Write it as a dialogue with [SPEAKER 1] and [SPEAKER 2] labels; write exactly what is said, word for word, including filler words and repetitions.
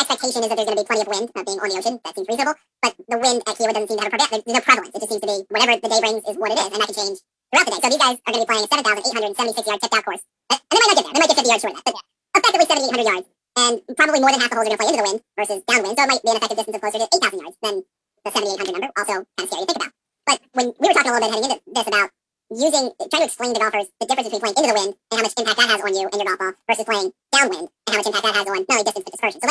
[SPEAKER 1] expectation is that there's going to be plenty of wind, uh, being on the ocean. That seems reasonable. But the wind at Kiawah doesn't seem to have a prevalence. There's no prevalence. It just seems to be whatever the day brings is what it is, and that can change throughout the day. So these guys are going to be playing a seven thousand eight hundred seventy-six yard tipped out course. And they might not get there. They might get fifty yards short of that. But effectively seven thousand eight hundred yards. And probably more than half the holes are going to play into the wind versus downwind. So it might be an effective distance of closer to eight thousand yards than the seven thousand eight hundred number. Also kind of scary to think about. But when we were talking a little bit heading into this about using, trying to explain to golfers the difference between playing into the wind and how much impact that has on you and your golf ball versus playing downwind and how much impact that has on not only distance but dispersion. So